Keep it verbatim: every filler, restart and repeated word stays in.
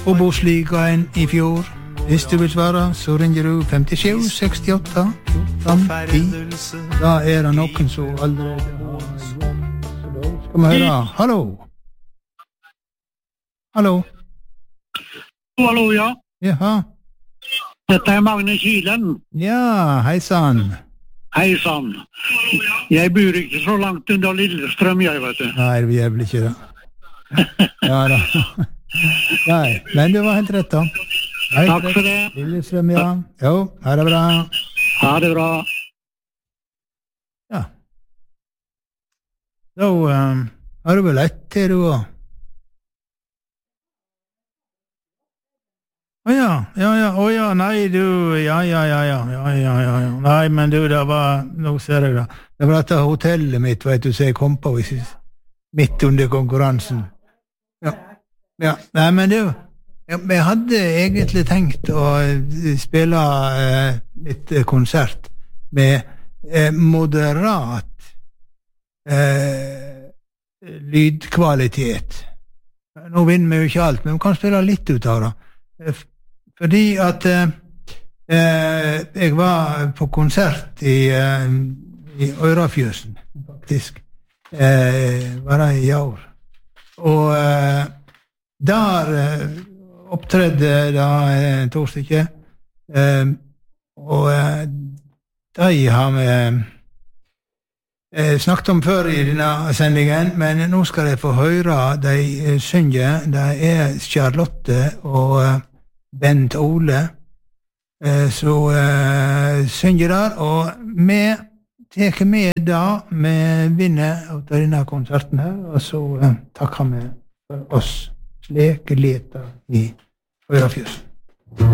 Obos-ligaen i fjor. Hvis du vil svare, så ringer du femtisju sekstiåtte fjorten ti. Da er det noen som allerede har jobb. Så da skal vi høre. Hallo. Hallo. Hallo, ja. Jaha. Dette er Magne Kilen. Ja, hei sann. Hei sann. Jeg bor ikke så langt under Lillestrøm, jeg vet du. Nei, vi er vel ikke det. Ja da. Nei, men det var helt rett da. Hei, Takk for det. Lillestrøm, ja. Jo, ha det bra. Ha det bra. Ja. Da um, har du vel lett til du også. Å ja, ja, ja, å ja, nei du, ja, ja, ja, ja, ja, ja, ja, ja. Nei, men du, det var, nå ser jeg da. Det var dette hotellet mitt, vet du, så jeg kom på midt under konkurransen. Ja, ja, nei, men du, ja, vi hadde egentlig tenkt å spille eh, litt konsert med eh, moderat eh, lydkvalitet. Nå vinner vi jo ikke alt, men vi kan spille litt ut av det. Fordi at eh, jeg var på konsert i, eh, i Ørafjøsen, faktisk. Eh, var det i år. Og eh, der eh, opptredde da eh, to stykker. Eh, og eh, de har vi eh, snakket om før i denne sendingen, men nå skal jeg få høre de eh, synge. Det er Charlotte og eh, Bent Ole eh, så eh, synger der, og vi tar med da vi vinner av denne konserten her, og så eh, takker vi for oss slik leter i Ørafjøsen.